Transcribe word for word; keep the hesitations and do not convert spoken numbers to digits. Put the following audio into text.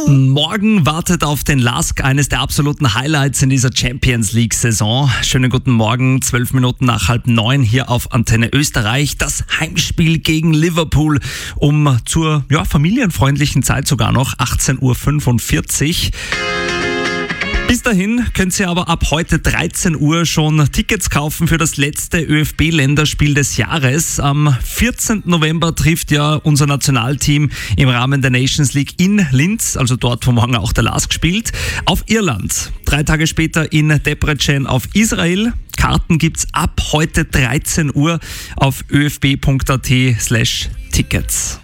Morgen wartet auf den Lask eines der absoluten Highlights in dieser Champions League-Saison. Schönen guten Morgen, zwölf Minuten nach halb neun hier auf Antenne Österreich. Das Heimspiel gegen Liverpool um zur ja, familienfreundlichen Zeit sogar noch achtzehn Uhr fünfundvierzig. Bis dahin könnt ihr aber ab heute dreizehn Uhr schon Tickets kaufen für das letzte ÖFB-Länderspiel des Jahres. Am vierzehnten November trifft ja unser Nationalteam im Rahmen der Nations League in Linz, also dort, wo morgen auch der Lask spielt, auf Irland. Drei Tage später in Debrecen auf Israel. Karten gibt's ab heute dreizehn Uhr auf öfb punkt at slash tickets.